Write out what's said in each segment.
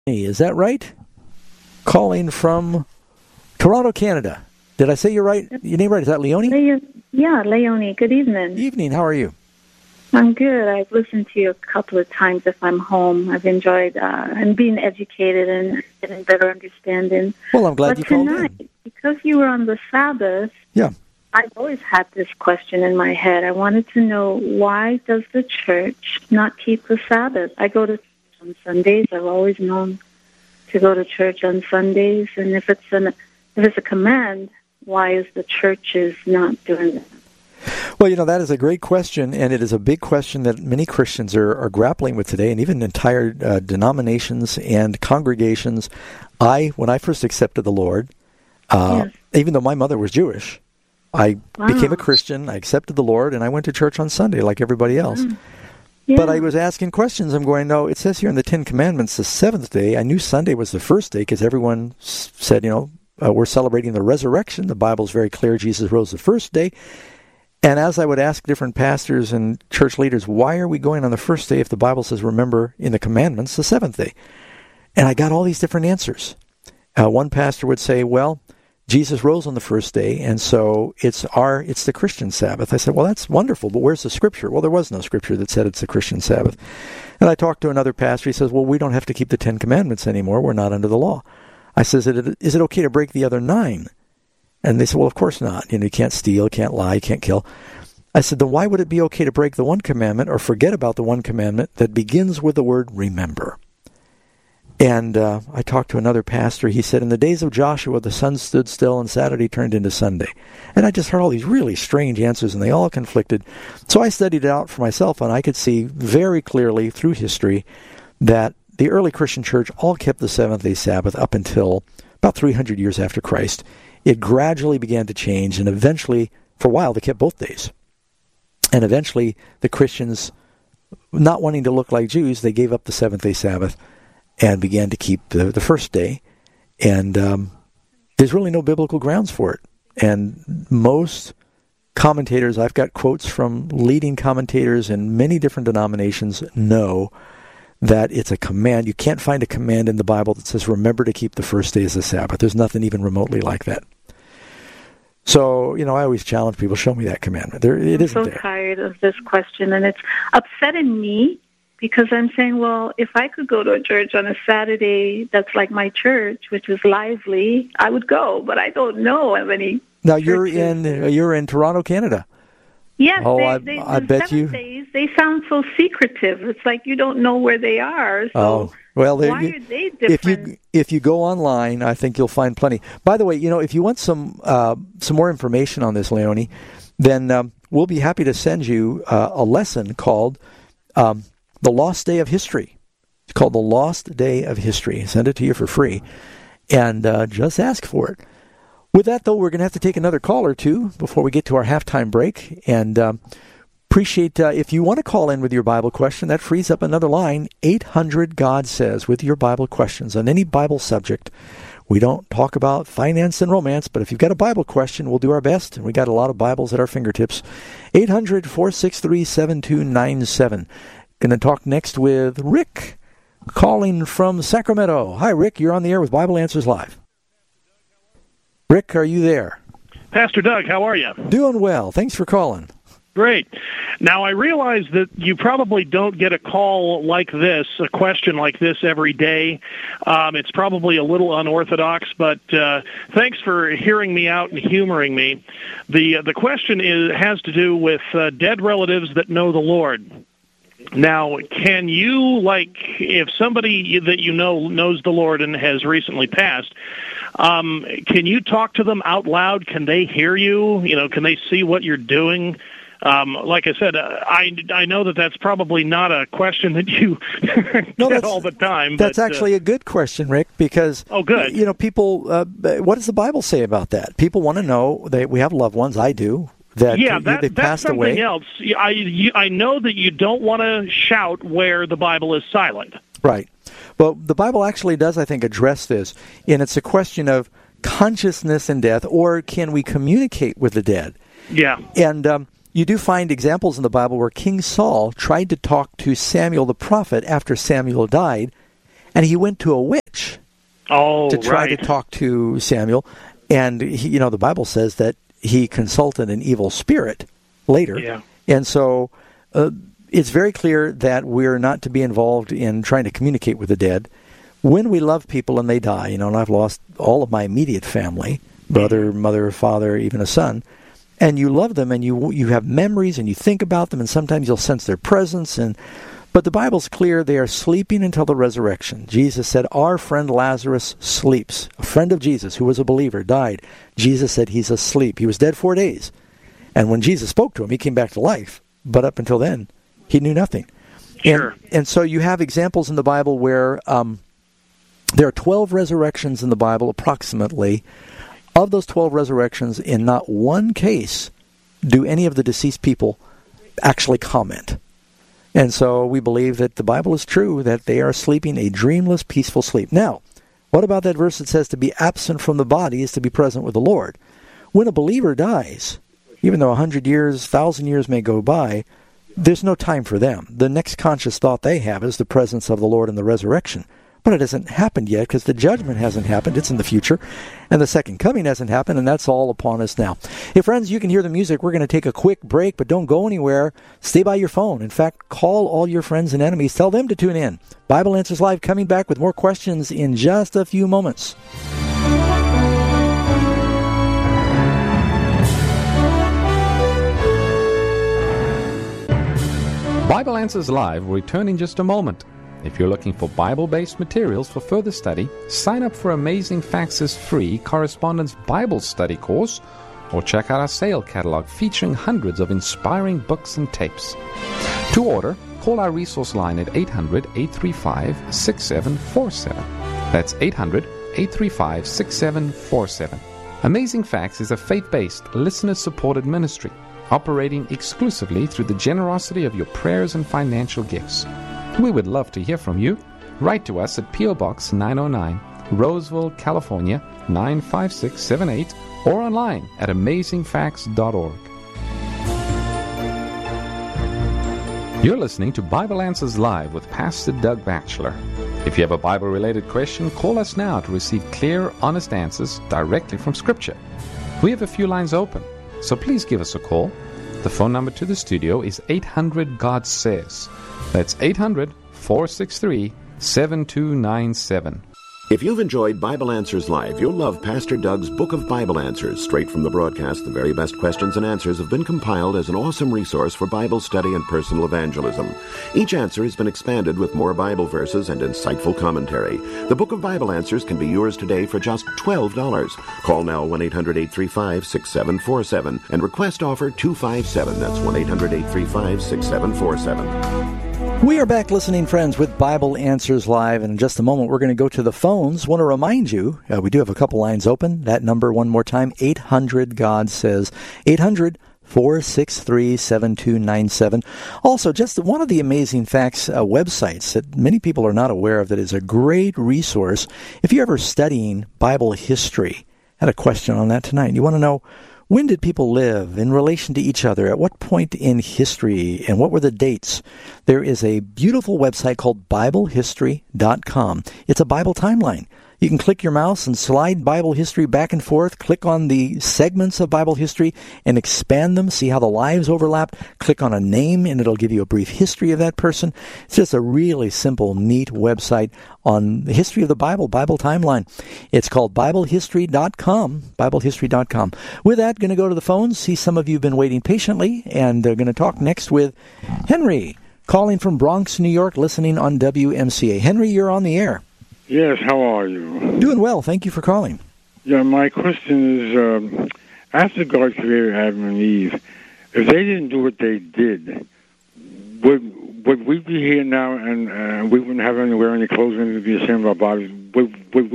Is that right? Calling from Toronto, Canada. Did I say your name right? Is that Leonie? Yeah, Leonie. Good evening. Evening. How are you? I'm good. I've listened to you a couple of times if I'm home. I've enjoyed and being educated and getting better understanding. Well, I'm glad you called in. But tonight, because you were on the Sabbath, I've always had this question in my head. I wanted to know, why does the church not keep the Sabbath? I go to church on Sundays. I've always known to go to church on Sundays. And if it's a command, why is the churches not doing that? Well, that is a great question, and it is a big question that many Christians are grappling with today, and even entire denominations and congregations. When I first accepted the Lord, even though my mother was Jewish, I became a Christian, I accepted the Lord, and I went to church on Sunday like everybody else. Yeah. But I was asking questions. I'm going, no, it says here in the Ten Commandments, the seventh day. I knew Sunday was the first day because everyone said, we're celebrating the resurrection. The Bible's very clear. Jesus rose the first day. And as I would ask different pastors and church leaders, why are we going on the first day if the Bible says, remember in the commandments, the seventh day? And I got all these different answers. One pastor would say, well, Jesus rose on the first day, and so it's the Christian Sabbath. I said, well, that's wonderful, but where's the scripture? Well, there was no scripture that said it's the Christian Sabbath. And I talked to another pastor. He says, well, we don't have to keep the Ten Commandments anymore. We're not under the law. I says, is it okay to break the other 9? And they said, well, of course not. You can't steal, can't lie, can't kill. I said, then why would it be okay to break the one commandment or forget about the one commandment that begins with the word remember? And I talked to another pastor. He said, in the days of Joshua, the sun stood still and Saturday turned into Sunday. And I just heard all these really strange answers, and they all conflicted. So I studied it out for myself, and I could see very clearly through history that the early Christian church all kept the seventh-day Sabbath up until about 300 years after Christ. It gradually began to change, and eventually, for a while, they kept both days. And eventually, the Christians, not wanting to look like Jews, they gave up the seventh-day Sabbath and began to keep the first day. And there's really no biblical grounds for it. And most commentators, I've got quotes from leading commentators in many different denominations, know that it's a command. You can't find a command in the Bible that says, remember to keep the first day as a Sabbath. There's nothing even remotely like that. So, I always challenge people, show me that commandment. I'm so tired of this question, and it's upsetting me because I'm saying, well, if I could go to a church on a Saturday that's like my church, which is lively, I would go, but I don't know of any. Now, you're in Toronto, Canada. Yes, I bet you. Days, they sound so secretive. It's like you don't know where they are. So why are they different? If you go online, I think you'll find plenty. By the way, if you want some more information on this, Leonie, then we'll be happy to send you a lesson called The Lost Day of History. It's called The Lost Day of History. Send it to you for free, and just ask for it. With that, though, we're going to have to take another call or two before we get to our halftime break. And appreciate if you want to call in with your Bible question, that frees up another line, 800-GOD-SAYS, with your Bible questions on any Bible subject. We don't talk about finance and romance, but if you've got a Bible question, we'll do our best. And we got a lot of Bibles at our fingertips. 800-463-7297. Going to talk next with Rick, calling from Sacramento. Hi, Rick. You're on the air with Bible Answers Live. Rick, are you there? Pastor Doug, how are you? Doing well. Thanks for calling. Great. Now, I realize that you probably don't get a call like this, a question like this every day. It's probably a little unorthodox, but thanks for hearing me out and humoring me. The question has to do with dead relatives that know the Lord. Now, can you, if somebody that you know knows the Lord and has recently passed, can you talk to them out loud? Can they hear you? Can they see what you're doing? Like I said, I know that's probably not a question that you get all the time. That's actually a good question, Rick, because good. People, what does the Bible say about that? People want to know that we have loved ones. I do. They passed that's something away. Else. I know that you don't want to shout where the Bible is silent. Right. Well, the Bible actually does, I think, address this, and it's a question of consciousness and death, or can we communicate with the dead? Yeah. And you do find examples in the Bible where King Saul tried to talk to Samuel the prophet after Samuel died, And he went to a witch to try to talk to Samuel. And, the Bible says that he consulted an evil spirit later. Yeah. And so it's very clear that we're not to be involved in trying to communicate with the dead. When we love people and they die, and I've lost all of my immediate family, brother, mother, father, even a son, and you love them and you have memories and you think about them and sometimes you'll sense their presence. But the Bible's clear they are sleeping until the resurrection. Jesus said, our friend Lazarus sleeps. A friend of Jesus who was a believer died. Jesus said he's asleep. He was dead 4 days. And when Jesus spoke to him, he came back to life. But up until then, he knew nothing. Sure. And so you have examples in the Bible where there are 12 resurrections in the Bible approximately. Of those 12 resurrections, in not one case do any of the deceased people actually comment. And so we believe that the Bible is true, that they are sleeping a dreamless, peaceful sleep. Now, what about that verse that says to be absent from the body is to be present with the Lord? When a believer dies, even though 100 years, 1,000 years may go by, there's no time for them. The next conscious thought they have is the presence of the Lord in the resurrection. But it hasn't happened yet because the judgment hasn't happened. It's in the future. And the second coming hasn't happened, and that's all upon us now. Hey, friends, you can hear the music. We're going to take a quick break, but don't go anywhere. Stay by your phone. In fact, call all your friends and enemies. Tell them to tune in. Bible Answers Live coming back with more questions in just a few moments. Bible Answers Live will return in just a moment. If you're looking for Bible-based materials for further study, sign up for Amazing Facts' free Correspondence Bible Study course, or check out our sale catalog featuring hundreds of inspiring books and tapes. To order, call our resource line at 800-835-6747. That's 800-835-6747. Amazing Facts is a faith-based, listener-supported ministry, operating exclusively through the generosity of your prayers and financial gifts. We would love to hear from you. Write to us at P.O. Box 909, Roseville, California, 95678, or online at amazingfacts.org. You're listening to Bible Answers Live with Pastor Doug Batchelor. If you have a Bible-related question, call us now to receive clear, honest answers directly from Scripture. We have a few lines open, so please give us a call. The phone number to the studio is 800-GOD-SAYS. That's 800-463-7297. If you've enjoyed Bible Answers Live, you'll love Pastor Doug's Book of Bible Answers. Straight from the broadcast, the very best questions and answers have been compiled as an awesome resource for Bible study and personal evangelism. Each answer has been expanded with more Bible verses and insightful commentary. The Book of Bible Answers can be yours today for just $12. Call now 1-800-835-6747 and request offer 257. That's 1-800-835-6747. We are back listening, friends, with Bible Answers Live, and in just a moment we're going to go to the phones. Want to remind you, we do have a couple lines open. That number, one more time, 800-GOD-SAYS, 800-463-7297. Also, just one of the Amazing Facts websites that many people are not aware of that is a great resource. If you're ever studying Bible history, I had a question on that tonight. You want to know, when did people live in relation to each other? At what point in history? And what were the dates? There is a beautiful website called BibleHistory.com. It's a Bible timeline. You can click your mouse and slide Bible history back and forth, click on the segments of Bible history and expand them, see how the lives overlap, click on a name and it'll give you a brief history of that person. It's just a really simple, neat website on the history of the Bible timeline. It's called BibleHistory.com, BibleHistory.com. With that, going to go to the phones, see some of you have been waiting patiently, and going to talk next with Henry, calling from Bronx, New York, listening on WMCA. Henry, you're on the air. Yes, how are you? Doing well. Thank you for calling. Yeah, my question is, after God created Adam and Eve, if they didn't do what they did, would we be here now and we wouldn't have any clothes and we'd be ashamed of our bodies? Would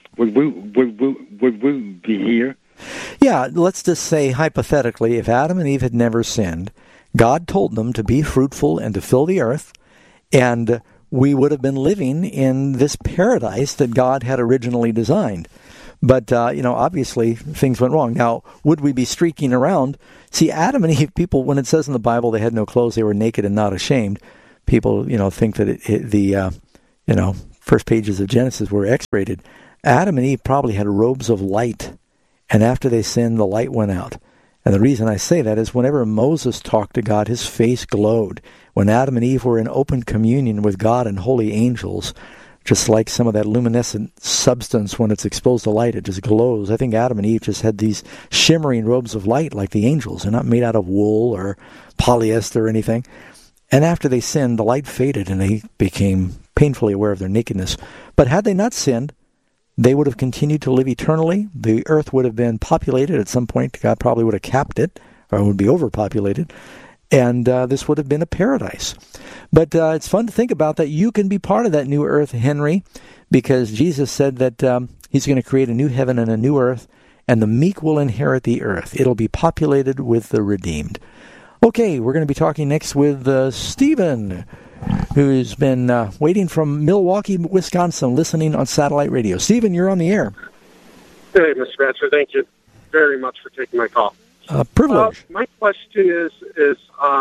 we be here? Yeah, let's just say hypothetically, if Adam and Eve had never sinned, God told them to be fruitful and to fill the earth, and we would have been living in this paradise that God had originally designed. But, obviously things went wrong. Now, would we be streaking around? See, Adam and Eve, people, when it says in the Bible they had no clothes, they were naked and not ashamed, people, think that first pages of Genesis were X-rated. Adam and Eve probably had robes of light, and after they sinned, the light went out. And the reason I say that is whenever Moses talked to God, his face glowed. When Adam and Eve were in open communion with God and holy angels, just like some of that luminescent substance when it's exposed to light, it just glows. I think Adam and Eve just had these shimmering robes of light like the angels. They're not made out of wool or polyester or anything. And after they sinned, the light faded and they became painfully aware of their nakedness. But had they not sinned, they would have continued to live eternally. The earth would have been populated at some point. God probably would have capped it, or it would be overpopulated. And this would have been a paradise. But it's fun to think about that you can be part of that new earth, Henry, because Jesus said that he's going to create a new heaven and a new earth, and the meek will inherit the earth. It'll be populated with the redeemed. Okay, we're going to be talking next with Stephen, who's been waiting from Milwaukee, Wisconsin, listening on satellite radio. Stephen, you're on the air. Hey, Mr. Batchelor, thank you very much for taking my call. Privilege. My question is it's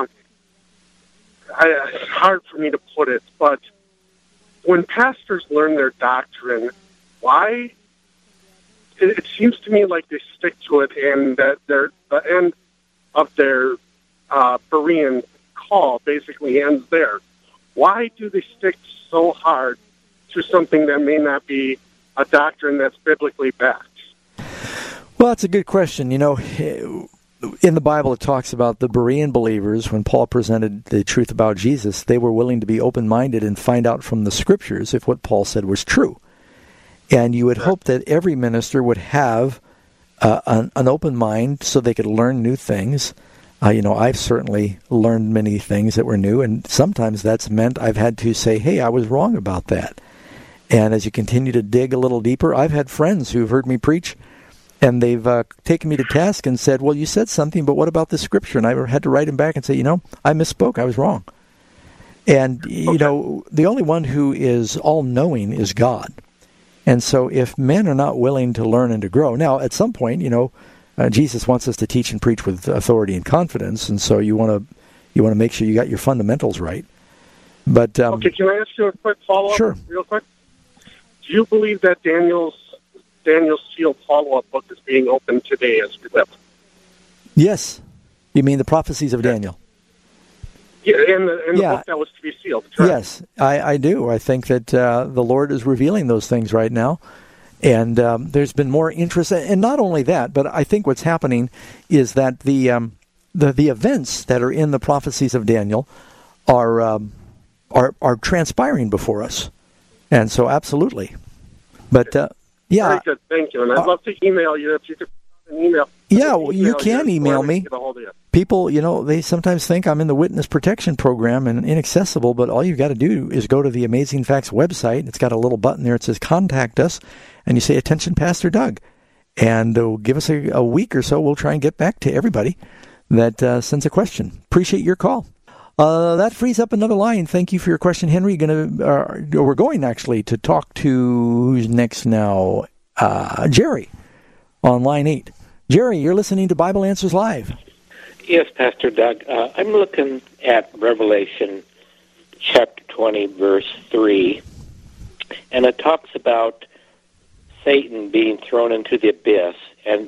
hard for me to put it, but when pastors learn their doctrine, why? It seems to me like they stick to it, and that the end of their Berean call basically ends there. Why do they stick so hard to something that may not be a doctrine that's biblically backed? Well, that's a good question. You know, in the Bible it talks about the Berean believers, when Paul presented the truth about Jesus, they were willing to be open-minded and find out from the Scriptures if what Paul said was true. And you would hope that every minister would have an open mind so they could learn new things. I've certainly learned many things that were new, and sometimes that's meant I've had to say, hey, I was wrong about that. And as you continue to dig a little deeper, I've had friends who've heard me preach, and they've taken me to task and said, well, you said something, but what about this scripture? And I had to write them back and say, I misspoke. I was wrong. And, the only one who is all-knowing is God. And so if men are not willing to learn and to grow, now, at some point, Jesus wants us to teach and preach with authority and confidence, and so you want to make sure you got your fundamentals right. But okay, can I ask you a quick follow-up? Sure. Real quick. Do you believe that Daniel's sealed follow-up book is being opened today as we live? Yes. You mean the prophecies of Daniel? Yeah, and the book that was to be sealed. Correct? Yes, I do. I think that the Lord is revealing those things right now. And there's been more interest, and not only that, but I think what's happening is that the events that are in the prophecies of Daniel are transpiring before us, and so absolutely. But very good, thank you. And I'd love to email you if you could send an email. Yeah, you can email me. People, they sometimes think I'm in the witness protection program and inaccessible, but all you've got to do is go to the Amazing Facts website. It's got a little button there. It says Contact Us, and you say, Attention, Pastor Doug. And give us a week or so. We'll try and get back to everybody that sends a question. Appreciate your call. That frees up another line. Thank you for your question, Henry. We're going, actually, to talk to, who's next now? Jerry on line 8. Jerry, you're listening to Bible Answers Live. Yes, Pastor Doug. I'm looking at Revelation chapter 20, verse 3, and it talks about Satan being thrown into the abyss, and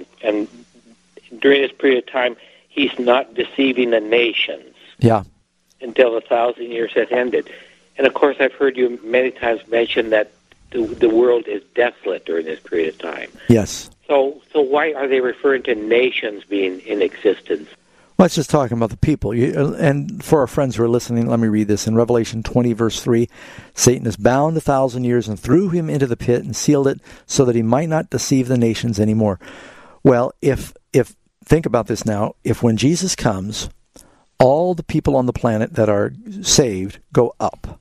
during this period of time, he's not deceiving the nations until 1,000 years has ended. And, of course, I've heard you many times mention that the world is desolate during this period of time. Yes. So why are they referring to nations being in existence? Well, it's just talking about the people. And for our friends who are listening, let me read this. In Revelation 20, verse 3, Satan is bound 1,000 years and threw him into the pit and sealed it so that he might not deceive the nations anymore. Well, if think about this now. If when Jesus comes, all the people on the planet that are saved go up.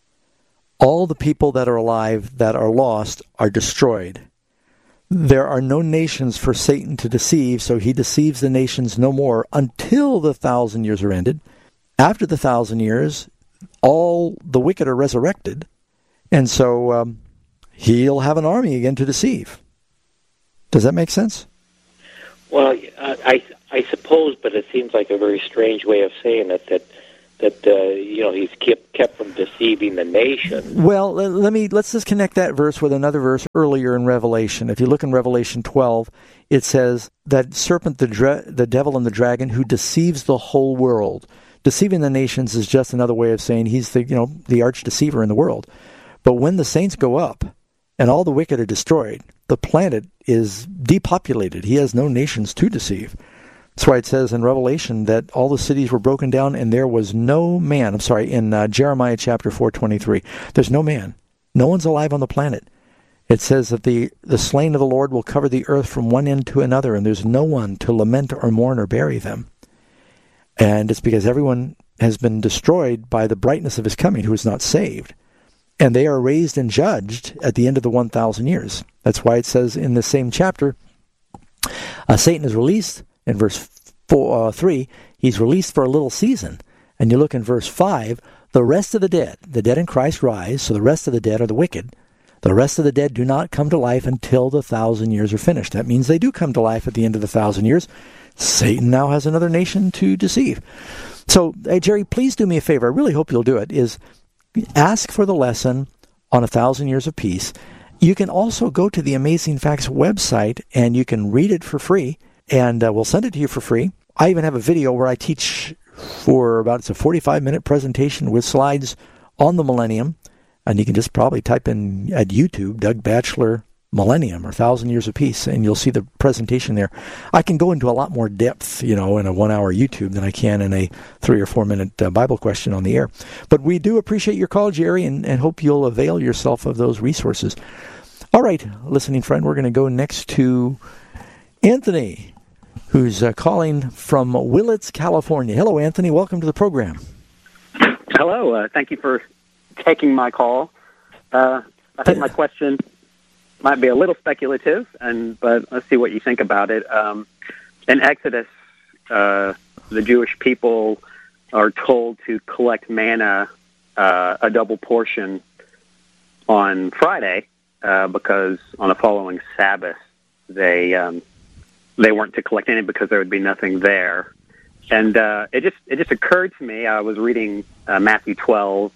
All the people that are alive that are lost are destroyed. There are no nations for Satan to deceive, so he deceives the nations no more until the 1,000 years are ended. After the 1,000 years, all the wicked are resurrected, and so he'll have an army again to deceive. Does that make sense? Well, I suppose, but it seems like a very strange way of saying it, that that he's kept from deceiving the nation. Well, let's just connect that verse with another verse earlier in Revelation. If you look in Revelation 12, it says that serpent, the devil and the dragon, who deceives the whole world. Deceiving the nations is just another way of saying he's the arch deceiver in the world. But when the saints go up and all the wicked are destroyed, the planet is depopulated. He has no nations to deceive. That's why it says in Revelation that all the cities were broken down and there was no man. In Jeremiah chapter 4:23, there's no man. No one's alive on the planet. It says that the slain of the Lord will cover the earth from one end to another, and there's no one to lament or mourn or bury them. And it's because everyone has been destroyed by the brightness of his coming who is not saved. And they are raised and judged at the end of the 1,000 years. That's why it says in the same chapter, Satan is released. In verse 3, he's released for a little season. And you look in verse 5, the rest of the dead in Christ rise, so the rest of the dead are the wicked. The rest of the dead do not come to life until the 1,000 years are finished. That means they do come to life at the end of the 1,000 years. Satan now has another nation to deceive. So, hey, Jerry, please do me a favor. I really hope you'll do it, is ask for the lesson on 1,000 Years of Peace. You can also go to the Amazing Facts website, and you can read it for free. And we'll send it to you for free. I even have a video where I teach it's a 45-minute presentation with slides on the millennium. And you can just probably type in at YouTube, Doug Batchelor Millennium or 1,000 Years of Peace, and you'll see the presentation there. I can go into a lot more depth, in a 1-hour YouTube than I can in a 3 or 4 minute Bible question on the air. But we do appreciate your call, Jerry, and hope you'll avail yourself of those resources. All right, listening friend, we're going to go next to Anthony, who's calling from Willits, California. Hello, Anthony. Welcome to the program. Hello. Thank you for taking my call. I think my question might be a little speculative, but let's see what you think about it. In Exodus, the Jewish people are told to collect manna, a double portion, on Friday because on the following Sabbath they weren't to collect any because there would be nothing there. And it just occurred to me, I was reading Matthew 12,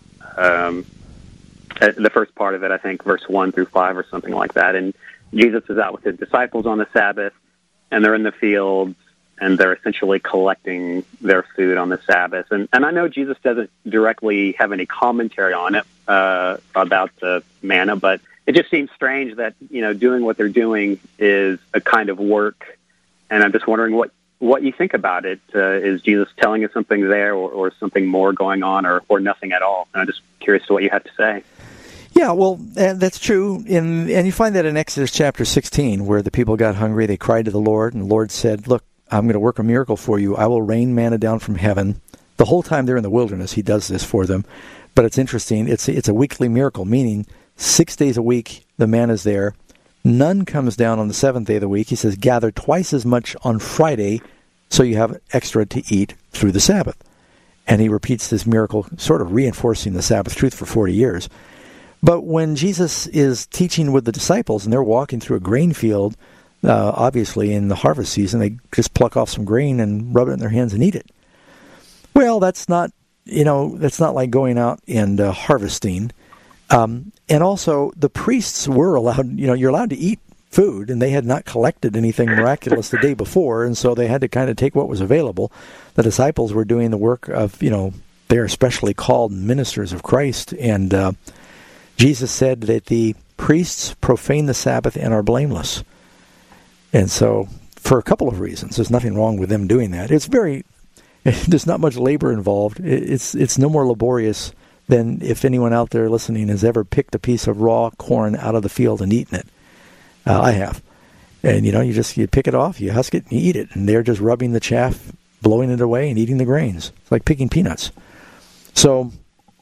the first part of it, I think, verse 1 through 5 or something like that. And Jesus is out with his disciples on the Sabbath, and they're in the fields, and they're essentially collecting their food on the Sabbath. And I know Jesus doesn't directly have any commentary on it about the manna, but it just seems strange that, doing what they're doing is a kind of work. And I'm just wondering what you think about it. Is Jesus telling us something there or something more going on or nothing at all? And I'm just curious to what you have to say. Yeah, well, that's true. And you find that in Exodus chapter 16, where the people got hungry, they cried to the Lord, and the Lord said, look, I'm going to work a miracle for you. I will rain manna down from heaven. The whole time they're in the wilderness, he does this for them. But it's interesting. It's a weekly miracle, meaning 6 days a week the manna's there. None comes down on the seventh day of the week. He says, gather twice as much on Friday so you have extra to eat through the Sabbath. And he repeats this miracle, sort of reinforcing the Sabbath truth for 40 years. But when Jesus is teaching with the disciples and they're walking through a grain field, obviously in the harvest season, they just pluck off some grain and rub it in their hands and eat it. Well, that's not like going out and harvesting. And also, the priests were allowed, you're allowed to eat food, and they had not collected anything miraculous the day before, and so they had to kind of take what was available. The disciples were doing the work of, they're especially called ministers of Christ, and Jesus said that the priests profane the Sabbath and are blameless. And so, for a couple of reasons, there's nothing wrong with them doing that. There's not much labor involved. It's no more laborious than if anyone out there listening has ever picked a piece of raw corn out of the field and eaten it. I have. And, you pick it off, you husk it, and you eat it. And they're just rubbing the chaff, blowing it away, and eating the grains. It's like picking peanuts. So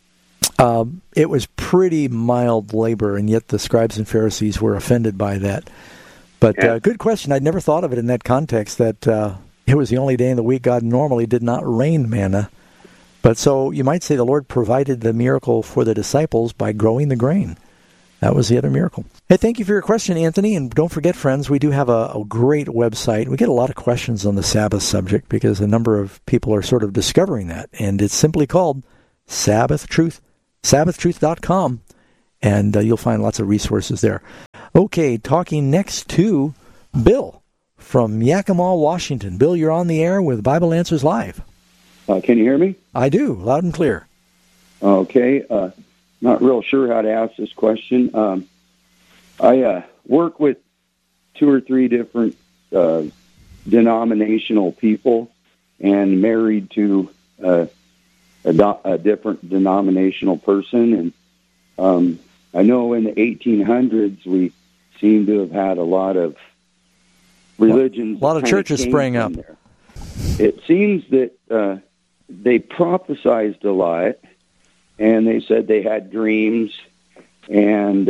it was pretty mild labor, and yet the scribes and Pharisees were offended by that. But good question. I'd never thought of it in that context, that it was the only day in the week God normally did not rain manna. But so you might say the Lord provided the miracle for the disciples by growing the grain. That was the other miracle. Hey, thank you for your question, Anthony. And don't forget, friends, we do have a great website. We get a lot of questions on the Sabbath subject because a number of people are sort of discovering that. And it's simply called Sabbath Truth, sabbathtruth.com. And you'll find lots of resources there. Okay, talking next to Bill from Yakima, Washington. Bill, you're on the air with Bible Answers Live. Can you hear me? I do, loud and clear. Okay. Not real sure how to ask this question. I work with 2 or 3 different denominational people and married to a different denominational person. And I know in the 1800s we seem to have had a lot of religions. A lot of churches sprang up. There. It seems that they prophesied a lot. And they said they had dreams. And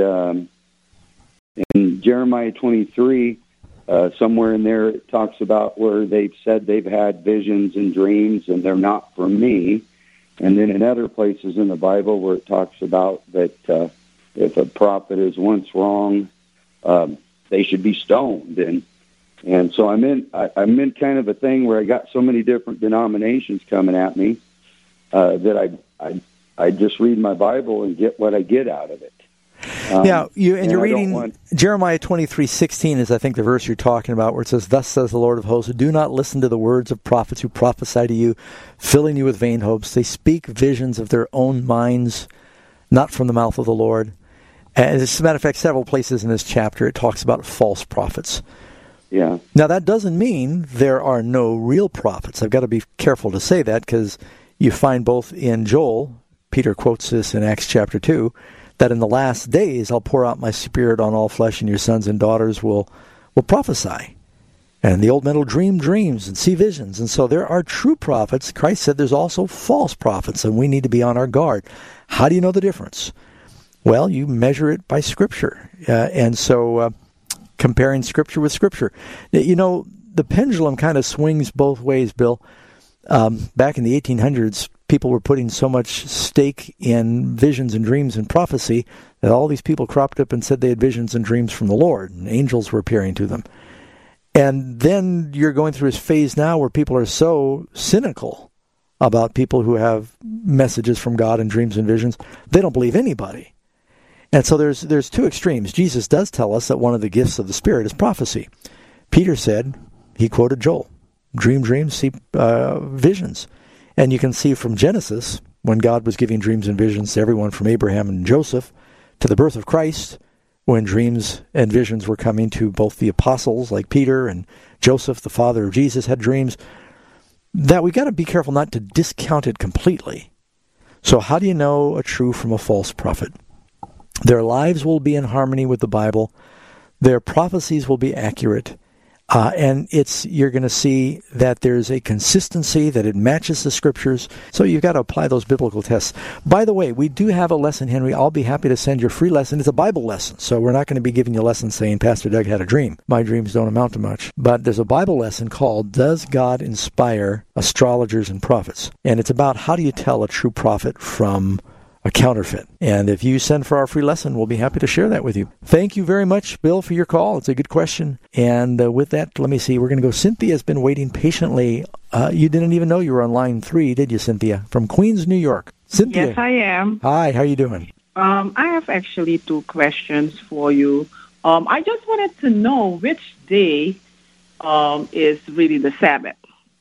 in Jeremiah 23, somewhere in there, it talks about where they've said they've had visions and dreams, and they're not from me. And then in other places in the Bible where it talks about that if a prophet is once wrong, they should be stoned. And so I'm in kind of a thing where I got so many different denominations coming at me that I just read my Bible and get what I get out of it. You're reading Jeremiah 23:16 is, I think, the verse you're talking about, where it says, "Thus says the Lord of hosts, do not listen to the words of prophets who prophesy to you, filling you with vain hopes. They speak visions of their own minds, not from the mouth of the Lord." And as a matter of fact, several places in this chapter, it talks about false prophets. Yeah. Now, that doesn't mean there are no real prophets. I've got to be careful to say that, because you find both in Joel, Peter quotes this in Acts chapter 2, that in the last days I'll pour out my Spirit on all flesh, and your sons and daughters will prophesy. And the old men will dream dreams and see visions. And so there are true prophets. Christ said there's also false prophets, and we need to be on our guard. How do you know the difference? Well, you measure it by Scripture. And so comparing Scripture with Scripture. You know, the pendulum kind of swings both ways, Bill. Back in the 1800s, people were putting so much stake in visions and dreams and prophecy that all these people cropped up and said they had visions and dreams from the Lord, and angels were appearing to them. And then you're going through this phase now where people are so cynical about people who have messages from God and dreams and visions, they don't believe anybody. And so there's 2 extremes. Jesus does tell us that one of the gifts of the Spirit is prophecy. Peter said, he quoted Joel, dream dreams, see visions. And you can see from Genesis, when God was giving dreams and visions to everyone from Abraham and Joseph to the birth of Christ, when dreams and visions were coming to both the apostles like Peter and Joseph, the father of Jesus, had dreams, that we got to be careful not to discount it completely. So how do you know a true from a false prophet? Their lives will be in harmony with the Bible. Their prophecies will be accurate. And you're going to see that there's a consistency, that it matches the Scriptures. So you've got to apply those biblical tests. By the way, we do have a lesson, Henry. I'll be happy to send your free lesson. It's a Bible lesson. So we're not going to be giving you a lesson saying, Pastor Doug had a dream. My dreams don't amount to much. But there's a Bible lesson called, Does God Inspire Astrologers and Prophets? And it's about how do you tell a true prophet from a counterfeit. And if you send for our free lesson, we'll be happy to share that with you. Thank you very much, Bill, for your call. It's a good question. And with that, let me see. We're going to go. Cynthia's been waiting patiently. You didn't even know you were on line 3, did you, Cynthia? From Queens, New York. Cynthia. Yes, I am. Hi, how are you doing? I have actually 2 questions for you. I just wanted to know which day is really the Sabbath.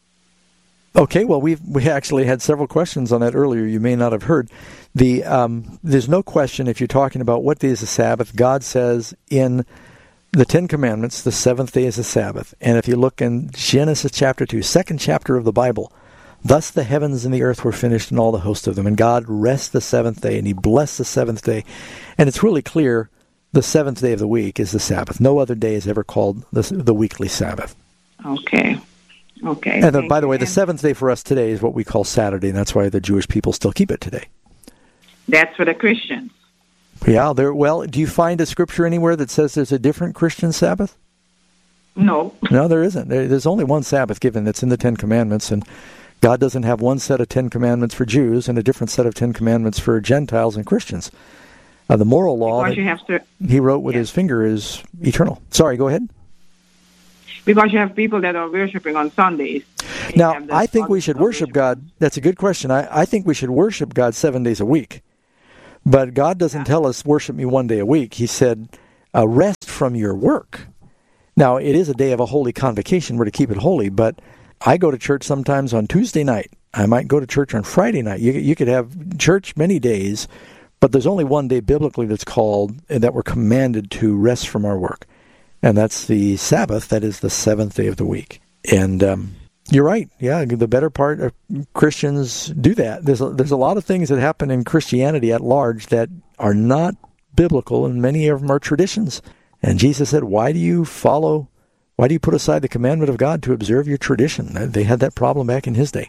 Okay, well, we actually had several questions on that earlier. You may not have heard. There's no question, if you're talking about what day is the Sabbath, God says in the 10 Commandments, the 7th day is the Sabbath. And if you look in Genesis chapter 2, 2nd chapter of the Bible, thus the heavens and the earth were finished and all the host of them. And God rests the 7th day, and he blessed the 7th day. And it's really clear the 7th day of the week is the Sabbath. No other day is ever called the weekly Sabbath. Okay. Okay. And then, by the way, the 7th day for us today is what we call Saturday, and that's why the Jewish people still keep it today. That's for the Christians. Yeah. Well, do you find a scripture anywhere that says there's a different Christian Sabbath? No. No, there isn't. There's only one Sabbath given that's in the 10 Commandments, and God doesn't have one set of 10 Commandments for Jews and a different set of 10 Commandments for Gentiles and Christians. The moral law because you have to, he wrote with his finger is eternal. Sorry, go ahead. Because you have people that are worshiping on Sundays. Now, I think we should worship God. That's a good question. I think we should worship God 7 days a week. But God doesn't tell us worship me 1 day a week. He said, rest from your work. Now, it is a day of a holy convocation. We're to keep it holy, but I go to church sometimes on Tuesday night. I might go to church on Friday night. You could have church many days, but there's only one day biblically that's called, that we're commanded to rest from our work. And that's the Sabbath. That is the seventh day of the week. And you're right. Yeah, the better part of Christians do that. There's a lot of things that happen in Christianity at large that are not biblical, and many of them are traditions. And Jesus said, why do you put aside the commandment of God to observe your tradition? They had that problem back in his day.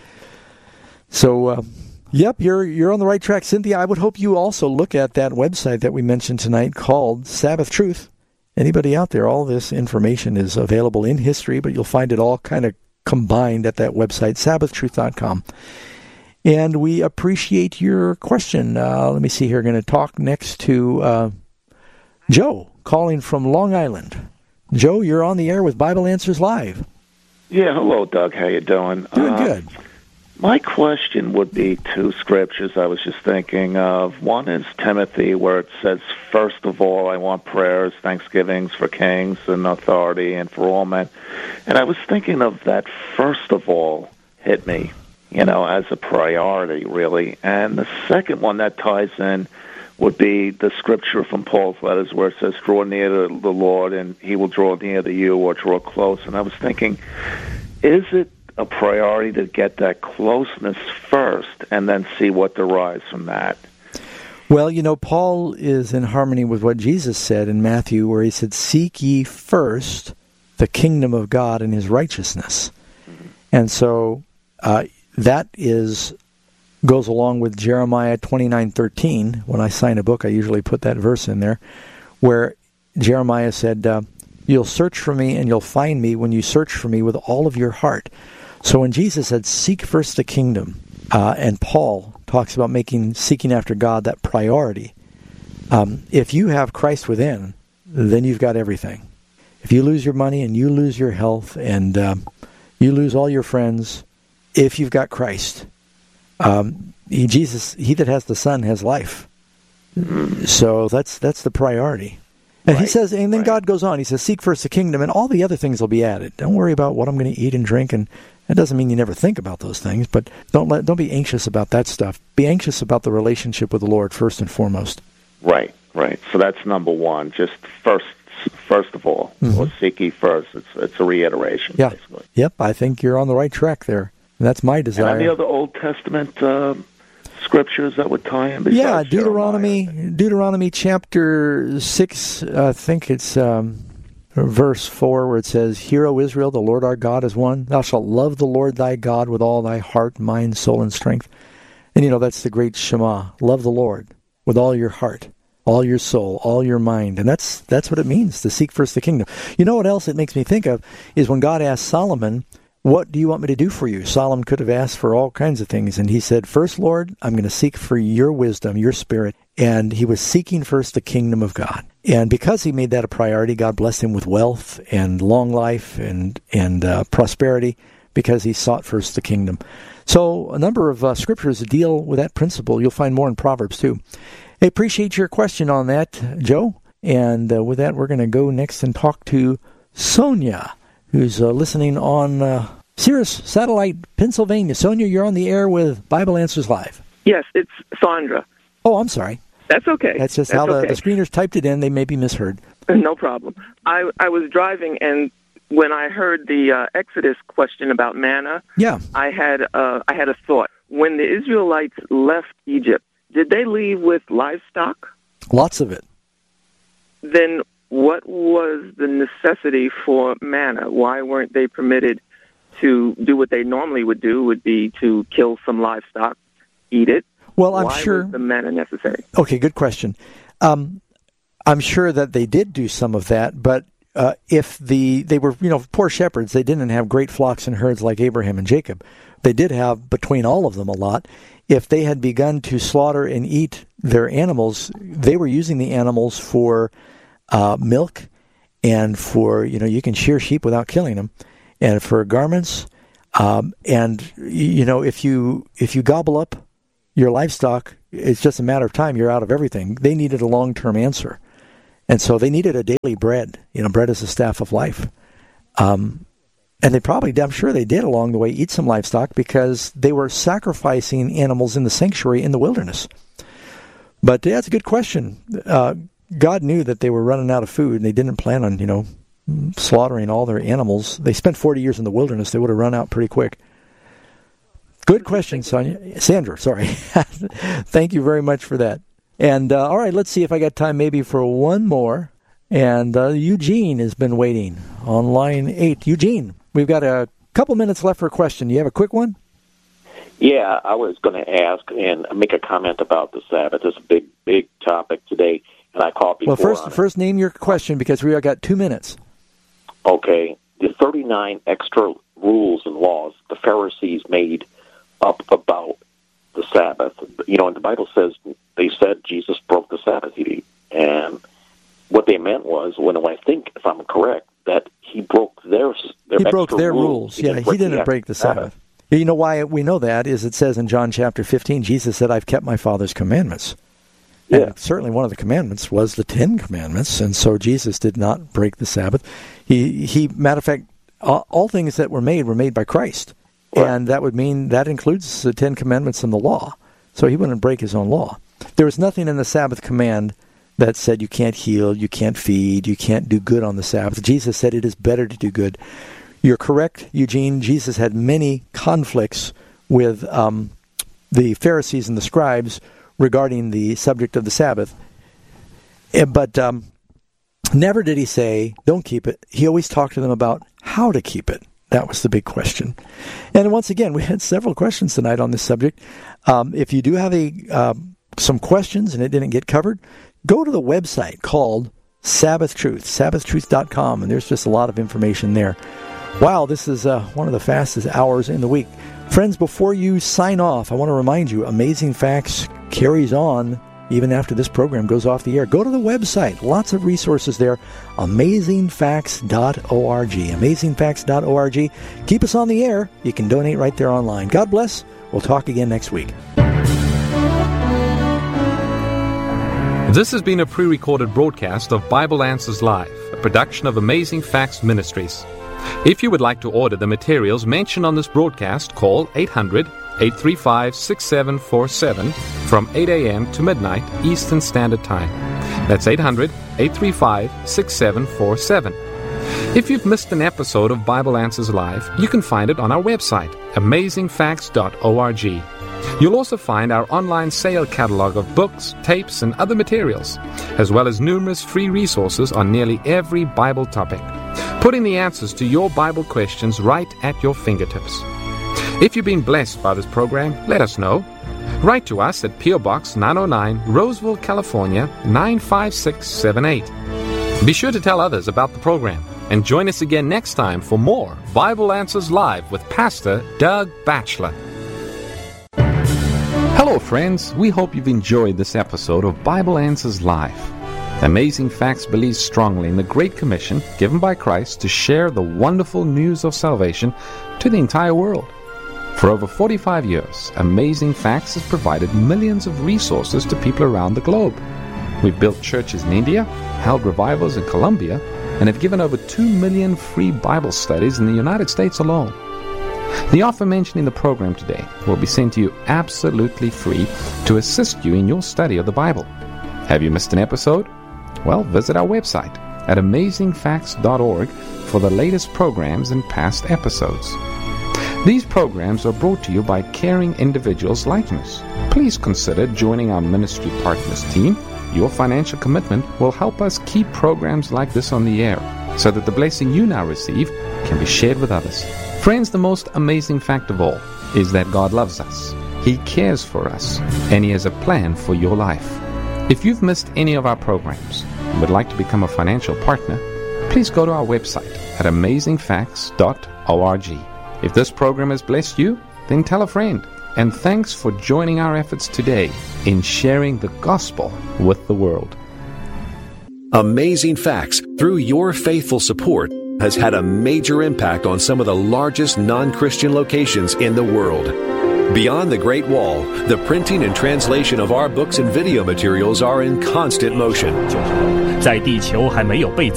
So, yep, you're on the right track. Cynthia, I would hope you also look at that website that we mentioned tonight called Sabbath Truth. Anybody out there, all this information is available in history, but you'll find it all kind of combined at that website, sabbathtruth.com. And we appreciate your question. Let me see here. We're going to talk next to Joe, calling from Long Island. Joe, you're on the air with Bible Answers Live. Yeah, hello, Doug. How you doing? Doing good. My question would be two scriptures I was just thinking of. One is Timothy, where it says, first of all, I want prayers, thanksgivings for kings and authority and for all men. And I was thinking of that first of all hit me, as a priority, really. And the second one that ties in would be the scripture from Paul's letters where it says, draw near to the Lord and he will draw near to you, or draw close. And I was thinking, is it a priority to get that closeness first and then see what derives from that? Well, Paul is in harmony with what Jesus said in Matthew, where he said, seek ye first the kingdom of God and his righteousness. Mm-hmm. And so that goes along with Jeremiah 29:13. When I sign a book, I usually put that verse in there, where Jeremiah said, you'll search for me and you'll find me when you search for me with all of your heart. So when Jesus said, seek first the kingdom, and Paul talks about seeking after God that priority, if you have Christ within, then you've got everything. If you lose your money and you lose your health and you lose all your friends, if you've got Christ, he that has the Son has life. So that's the priority. And he says, and then God goes on, he says, seek first the kingdom, and all the other things will be added. Don't worry about what I'm going to eat and drink, and that doesn't mean you never think about those things, but don't be anxious about that stuff. Be anxious about the relationship with the Lord first and foremost. Right. So that's number one, just first of all, or seek ye first. It's a reiteration, basically. Yep, I think you're on the right track there. And that's my desire. And any other Old Testament scriptures that would tie in? Yeah, Deuteronomy chapter 6, I think it's verse 4, where it says, hear, O Israel, the Lord our God is one. Thou shalt love the Lord thy God with all thy heart, mind, soul, and strength. And that's the great Shema. Love the Lord with all your heart, all your soul, all your mind. And that's what it means to seek first the kingdom. You know what else it makes me think of is when God asked Solomon, what do you want me to do for you? Solomon could have asked for all kinds of things. And he said, first, Lord, I'm going to seek for your wisdom, your spirit. And he was seeking first the kingdom of God. And because he made that a priority, God blessed him with wealth and long life and prosperity, because he sought first the kingdom. So a number of scriptures deal with that principle. You'll find more in Proverbs too. I appreciate your question on that, Joe. And with that, we're going to go next and talk to Sonia, who's listening on Sirius Satellite, Pennsylvania. Sonia, you're on the air with Bible Answers Live. Yes, it's Sandra. Oh, I'm sorry. That's okay. That's just how the screeners typed it in. They may be misheard. No problem. I was driving, and when I heard the Exodus question about manna, I had a thought. When the Israelites left Egypt, did they leave with livestock? Lots of it. Then what was the necessity for manna? Why weren't they permitted to do what they normally would do, would be to kill some livestock, eat it? Well, Why was the manna necessary? Okay, good question. I'm sure that they did do some of that, but if they were, poor shepherds, they didn't have great flocks and herds like Abraham and Jacob. They did have, between all of them, a lot. if they had begun to slaughter and eat their animals, they were using the animals for milk and for, you can shear sheep without killing them, and for garments. And, if you gobble up your livestock, it's just a matter of time. You're out of everything. They needed a long-term answer. And so they needed a daily bread. Bread is the staff of life. And they probably, I'm sure they did along the way, eat some livestock because they were sacrificing animals in the sanctuary in the wilderness. But that's a good question. God knew that they were running out of food, and they didn't plan on, slaughtering all their animals. They spent 40 years in the wilderness. They would have run out pretty quick. Good question, Sandra, sorry. Thank you very much for that. And, all right, let's see if I got time maybe for one more. And Eugene has been waiting on line 8. Eugene, we've got a couple minutes left for a question. Do you have a quick one? Yeah, I was going to ask and make a comment about the Sabbath. It's a big topic today, and I called before. Well, first name your question because we got 2 minutes. Okay. The 39 extra rules and laws the Pharisees made up about the Sabbath. And the Bible says, they said Jesus broke the Sabbath. And what they meant was, when I think, if I'm correct, that he broke their rules. Yeah, he didn't break the Sabbath. You know why we know that is it says in John chapter 15, Jesus said, I've kept my Father's commandments. Yeah. And certainly one of the commandments was the 10 Commandments, and so Jesus did not break the Sabbath. He matter of fact, all things that were made by Christ. Right. And that would mean that includes the 10 Commandments and the law. So he wouldn't break his own law. There was nothing in the Sabbath command that said you can't heal, you can't feed, you can't do good on the Sabbath. Jesus said it is better to do good. You're correct, Eugene. Jesus had many conflicts with the Pharisees and the scribes regarding the subject of the Sabbath. But never did he say, don't keep it. He always talked to them about how to keep it. That was the big question. And once again, we had several questions tonight on this subject. If you do have some questions and it didn't get covered, go to the website called Sabbath Truth, sabbathtruth.com, and there's just a lot of information there. Wow, this is one of the fastest hours in the week. Friends, before you sign off, I want to remind you, Amazing Facts carries on even after this program goes off the air. Go to the website. Lots of resources there. AmazingFacts.org. AmazingFacts.org. Keep us on the air. You can donate right there online. God bless. We'll talk again next week. This has been a pre-recorded broadcast of Bible Answers Live, a production of Amazing Facts Ministries. If you would like to order the materials mentioned on this broadcast, call 800-835-6747 from 8 a.m. to midnight Eastern Standard Time. That's 800-835-6747. If you've missed an episode of Bible Answers Live, you can find it on our website, amazingfacts.org. You'll also find our online sale catalog of books, tapes, and other materials, as well as numerous free resources on nearly every Bible topic, putting the answers to your Bible questions right at your fingertips. If you've been blessed by this program, let us know. Write to us at P.O. Box 909, Roseville, California, 95678. Be sure to tell others about the program, and join us again next time for more Bible Answers Live with Pastor Doug Batchelor. Hello, friends. We hope you've enjoyed this episode of Bible Answers Live. Amazing Facts believes strongly in the Great Commission given by Christ to share the wonderful news of salvation to the entire world. For over 45 years, Amazing Facts has provided millions of resources to people around the globe. We've built churches in India, held revivals in Colombia, and have given over 2 million free Bible studies in the United States alone. The offer mentioned in the program today will be sent to you absolutely free to assist you in your study of the Bible. Have you missed an episode? Well, visit our website at amazingfacts.org for the latest programs and past episodes. These programs are brought to you by caring individuals like us. Please consider joining our ministry partners team. Your financial commitment will help us keep programs like this on the air so that the blessing you now receive can be shared with others. Friends, the most amazing fact of all is that God loves us. He cares for us, and He has a plan for your life. If you've missed any of our programs and would like to become a financial partner, please go to our website at amazingfacts.org. If this program has blessed you, then tell a friend. and thanks for joining our efforts today in sharing the gospel with the world. Amazing Facts, through your faithful support, has had a major impact on some of the largest non-Christian locations in the world. Beyond the Great Wall, the printing and translation of our books and video materials are in constant motion. 在地球还没有被